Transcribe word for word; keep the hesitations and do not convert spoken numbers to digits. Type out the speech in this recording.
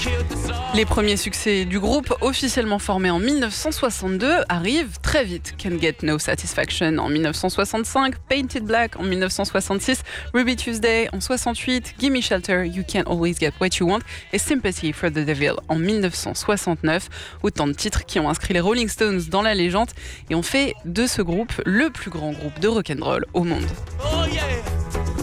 Les premiers succès du groupe, officiellement formé en dix-neuf cent soixante-deux, arrivent très vite. Can't Get No Satisfaction en dix-neuf cent soixante-cinq, Painted Black en dix-neuf cent soixante-six, Ruby Tuesday en soixante-huit, Gimme Shelter, You Can't Always Get What You Want et Sympathy for the Devil en dix-neuf cent soixante-neuf. Autant de titres qui ont inscrit les Rolling Stones dans la légende et ont fait de ce groupe le plus grand groupe de rock'n'roll au monde. Oh yeah.